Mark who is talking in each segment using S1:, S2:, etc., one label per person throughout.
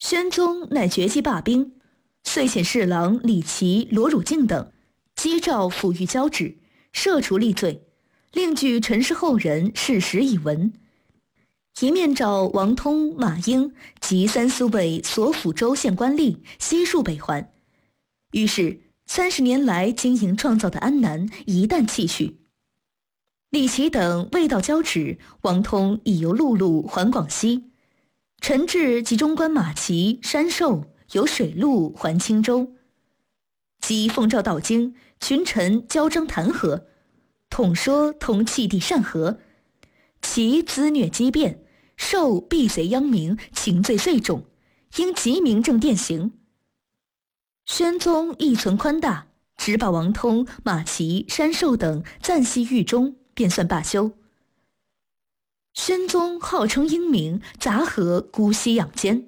S1: 宣宗乃决计罢兵，遂遣侍郎李琦、罗汝敬等击诏抚谕交趾，赦除立罪，另据陈氏后人事实以闻。一面召王通、马英及三司卫所府州县官吏悉数北还。于是30年来经营创造的安南一旦弃去。李琦等未到交趾，王通已由陆路还广西。陈志及中官马齐、山寿由水路还青州。即奉诏到京，群臣交章弹劾，统说同弃地善和，其滋虐激变，受避贼殃民，情罪最重，应即明正殿刑。宣宗亦存宽大，只把王通、马齐、山寿等暂息狱中，便算罢休。宣宗号称英明，杂合姑息养奸。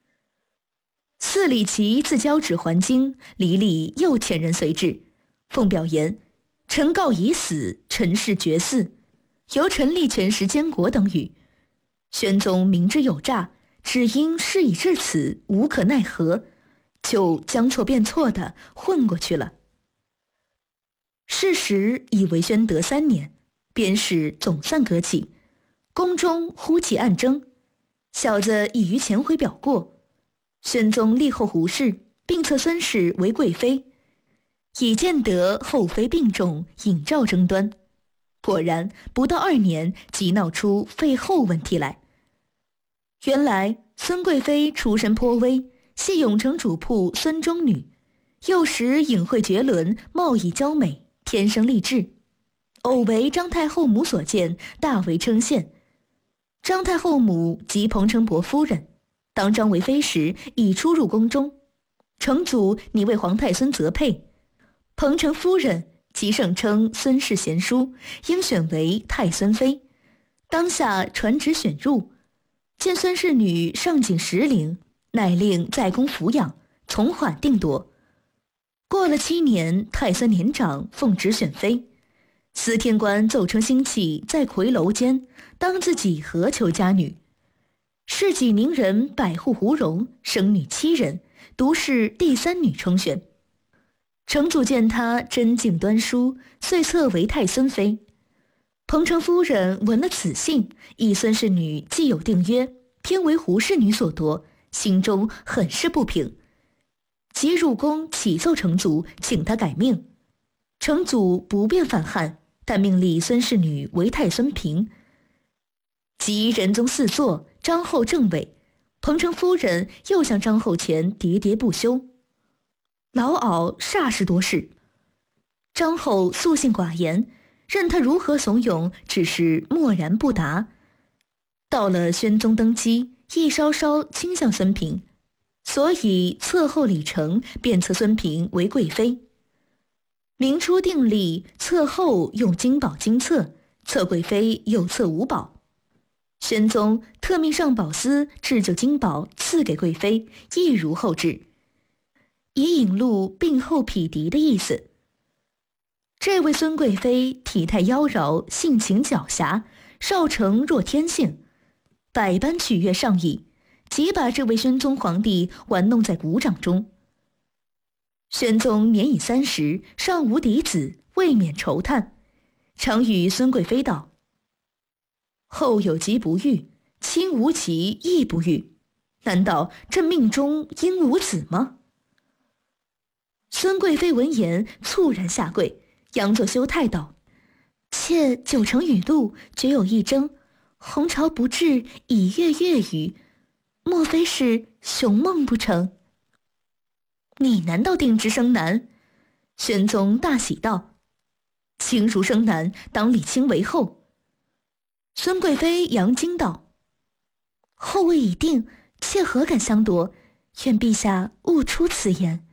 S1: 李琦自交趾还京，黎利又遣人随至，奉表言：臣告已死，陈氏绝嗣，由臣力全时监国等语。宣宗明知有诈，只因事已至此，无可奈何，就将错变错的混过去了。事时已为宣德3年，边事总算搁起，宫中忽起暗争，小子已于前回表过。宣宗立后胡氏，并册孙氏为贵妃，已见得后妃病重，引诏争端。果然不到2年，即闹出废后问题来。原来孙贵妃出身颇微，系永城主仆孙中女，幼时隐晦绝伦，貌已娇美，天生丽质，偶为张太后母所见，大为称羡。张太后母即彭城伯夫人，当张为妃时已出入宫中，成祖拟为皇太孙择配，彭城夫人即盛称孙氏贤淑，应选为太孙妃。当下传旨选入，见孙氏女上仅10龄，乃令在宫抚养，从缓定夺。过了7年，太孙年长，奉旨选妃。司天官奏称兴起，在夔楼间，当自己何求佳女。世纪名人百户胡荣，生女7人，独是第3女称选。成祖见她贞静端淑，遂册为太孙妃。彭城夫人闻了此信，以孙氏女既有定约，偏为胡氏女所夺，心中很是不平，即入宫启奏成祖，请他改命。成祖不便反汉，但命立孙氏女为太孙嫔。即仁宗4座，张后正位，彭城夫人又向张后前喋喋不休，老媪霎时多事。张后素性寡言，任他如何怂恿，只是默然不答。到了宣宗登基，亦稍稍倾向孙嫔，所以册后礼成，便册孙嫔为贵妃。明初定例，册后用金宝金册，册贵妃又册五宝。宣宗特命上宝司制就金宝赐给贵妃，亦如后制，以引露病后匹敌的意思。这位孙贵妃体态妖娆，性情狡黠，少成若天性，百般取悦上意，即把这位宣宗皇帝玩弄在股掌中。宣宗年已30，尚无嫡子，未免愁叹，常与孙贵妃道：后有疾不愈，亲无疾亦不愈，难道这命中应无子吗？孙贵妃闻言猝然下跪，佯作羞态道：妾9成雨露，绝有一征，红潮不至，以月月余，莫非是雄梦不成？你难道定知生男？宣宗大喜道：卿如生男，当立卿为后。孙贵妃扬惊道：后位已定，妾何敢相夺？愿陛下勿出此言。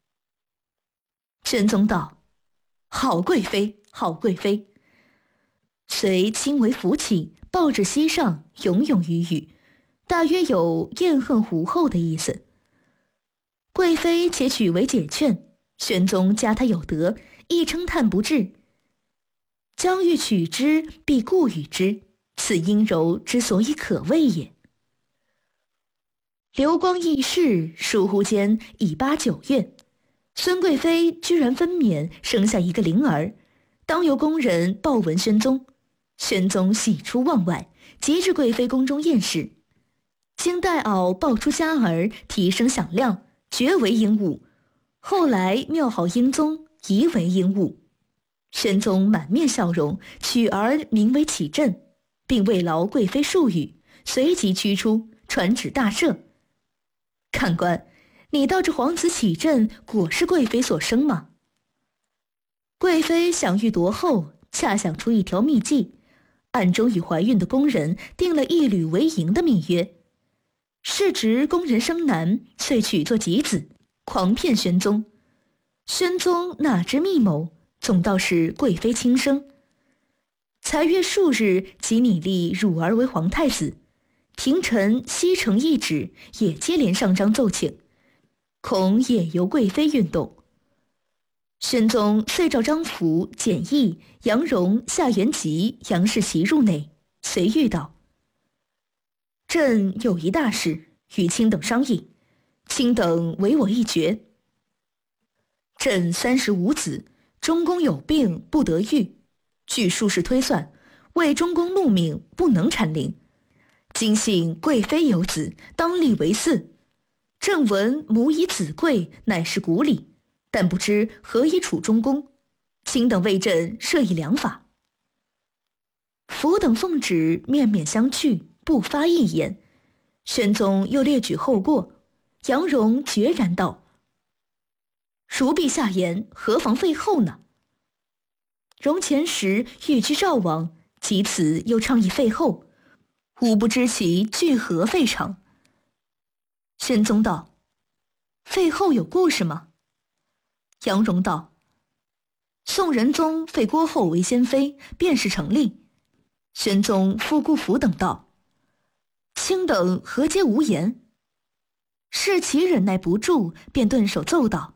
S1: 宣宗道：好贵妃，好贵妃。遂亲为扶起，抱至膝上，永永语语，大约有厌恨胡后的意思。贵妃且取为解劝，宣宗加他有德，亦称叹不至。将欲取之，必固与之，此阴柔之所以可畏也。 流光易逝，疏忽间已8、9月，孙贵妃居然分娩生下一个灵儿，当由宫人报闻宣宗。宣宗喜出望外，即至贵妃宫中宴视。经戴媪抱出佳儿，啼声响亮，绝为鹦鹉。后来庙号英宗，疑为鹦鹉。宣宗满面笑容，取儿名为启振，并慰劳贵妃数语，随即驱出，传旨大赦。看官，你道这皇子启振果是贵妃所生吗？贵妃想欲夺后，恰想出一条秘计，暗中与怀孕的宫人定了一缕为营的密约。是值宫人生男，遂娶作己子，狂骗宣宗。宣宗哪知密谋，总道是贵妃亲生。才月数日，即拟立汝儿为皇太子。廷臣西城懿旨也接连上章奏请，恐也由贵妃运动。宣宗遂召张福、简易、杨荣、夏元吉、杨士奇入内，随谕道：朕有一大事，与卿等商议，卿等唯我一决。朕35子，中宫有病不得愈，据术士推算，为中宫怒命，不能产灵。今幸贵妃有子，当立为嗣。朕闻母以子贵，乃是古礼，但不知何以处中宫，卿等为朕设以良法。福等奉旨，面面相觑，不发一言。宣宗又列举后过，杨荣决然道：如陛下言，何妨废后呢？荣前时欲居赵王，及此又倡议废后，吾不知其具何废场。宣宗道：废后有故事吗？杨荣道：宋仁宗废郭后为先妃，便是成立。宣宗复顾福等道：卿等何皆无言？士其忍耐不住，便顿首奏道：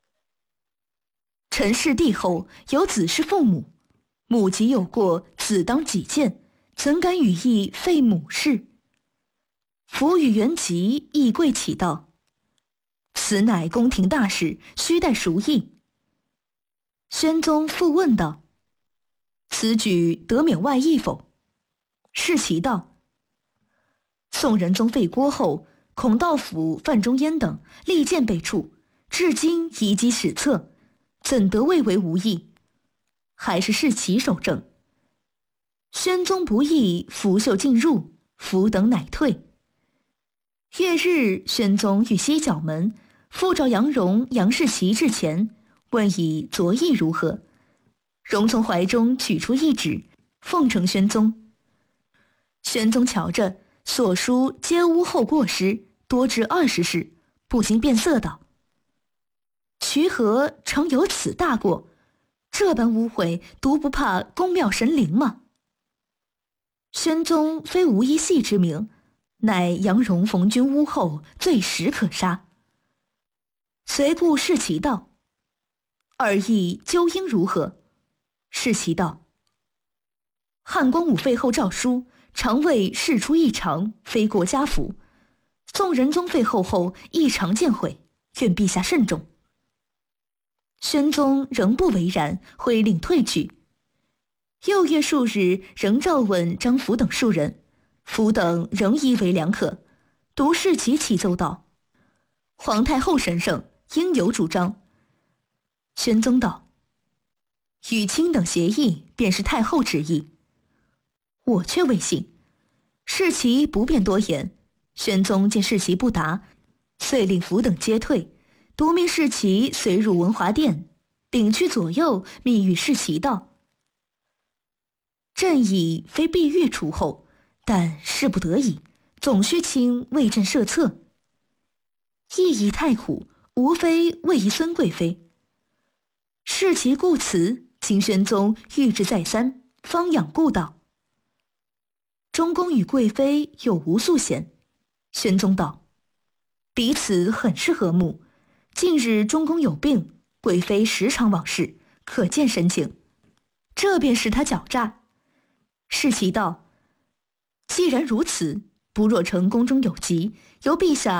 S1: 臣是帝后，有子是父母，母即有过，子当己见，怎敢与意废母事？福与元吉亦跪启道：此乃宫廷大事，须待熟议。宣宗复问道：此举得免外议否？士其道：宋仁宗废郭后，孔道府、范仲淹等利剑被处，至今遗迹史册，怎得未为无益？还是士其守正。宣宗不义，福秀进入，福等乃退。月日，宣宗与西角门复召杨荣、杨士奇至前，问以昨议如何。荣从怀中取出一纸，奉呈宣宗。宣宗瞧着，所书皆诬后过失，多至20事，不禁变色道：渠何常有此大过？这般污秽，独不怕宫庙神灵吗？宣宗非无一系之名，乃杨荣逢君诬后，罪实可杀。随顾士奇道：二议究应如何？士奇道：汉光武废后诏书，常谓事出异常，非国家福。宋仁宗废后异常见毁，愿陛下慎重。宣宗仍不为然，挥令退去。又月数日，仍召问张福等数人，福等仍以为良可。独士奇启奏道：皇太后神圣，应有主张。宣宗道：与卿等协议，便是太后旨意。我却未信。士奇不便多言。宣宗见士奇不答，遂令福等皆退，独命士奇随入文华殿，禀去左右，密谕士奇道：朕已非必欲除后，但事不得已，总需卿为朕设策。意义太苦，无非为一孙贵妃。士奇故辞，经宣宗谕之再三，方仰顾道：中宫与贵妃有无素嫌？宣宗道：彼此很是和睦。近日中宫有病，贵妃时常往视，可见神情。这便是他狡诈。士奇道：既然如此，不若成宫中有疾，由陛下